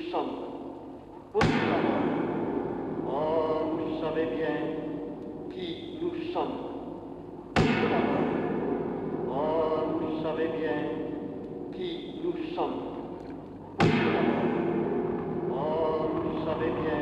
sommes. Pour savoir. Oh, vous savez bien qui nous sommes. Oh, vous savez bien qui nous sommes. Oh, vous savez bien